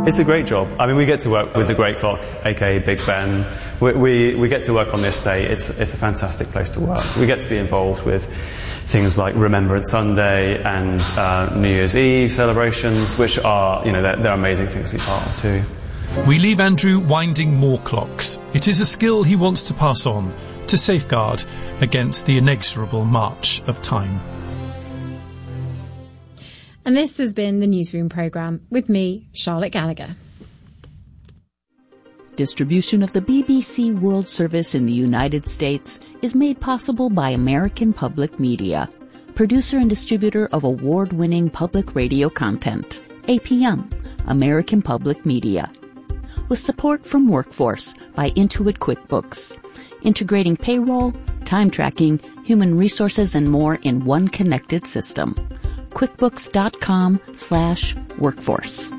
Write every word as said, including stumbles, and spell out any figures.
It's a great job. I mean, we get to work with the Great Clock, aka Big Ben. We, we, we get to work on the estate. It's, it's a fantastic place to work. We get to be involved with things like Remembrance Sunday and uh, New Year's Eve celebrations, which are, you know, they're, they're amazing things to be part of too. We leave Andrew winding more clocks. It is a skill he wants to pass on to safeguard against the inexorable march of time. And this has been the Newsroom programme with me, Charlotte Gallagher. Distribution of the B B C World Service in the United States is made possible by American Public Media, producer and distributor of award-winning public radio content. A P M, American Public Media. With support from Workforce by Intuit QuickBooks, integrating payroll, time tracking, human resources, and more in one connected system. QuickBooks.com slash workforce.